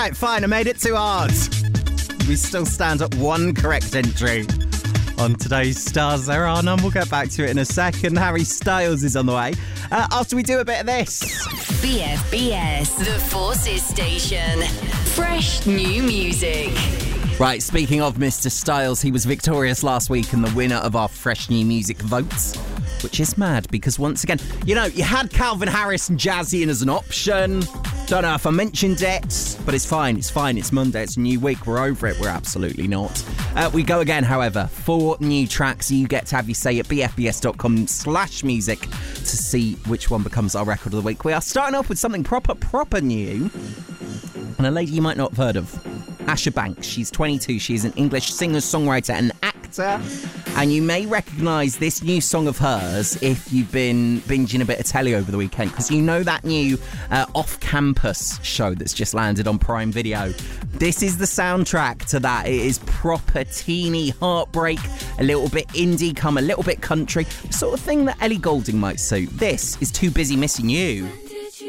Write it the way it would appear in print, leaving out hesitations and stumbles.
right, fine, I made it too hard. We still stand at one correct entry on today's Stars There Are None. We'll get back to it in a second. Harry Styles is on the way. After we do a bit of this. BFBS, the Forces Station. Fresh new music. Right, speaking of Mr. Styles, he was victorious last week and the winner of our Fresh New Music votes, which is mad because once again, you had Calvin Harris and Jazzy in as an option. Don't know if I mentioned it, but it's fine. It's Monday, it's a new week, we're over it. We're absolutely not. We go again, however. 4 new tracks you get to have your say at bfbs.com/music to see which one becomes our record of the week. We are starting off with something proper new, and a lady you might not have heard of. Asha Banks. She's 22. She's an English singer, songwriter and actor. And you may recognise this new song of hers if you've been binging a bit of telly over the weekend, because you know that new off-campus show that's just landed on Prime Video. This is the soundtrack to that. It is proper teeny heartbreak, a little bit indie, a little bit country, the sort of thing that Ellie Goulding might suit. This is Too Busy Missing You.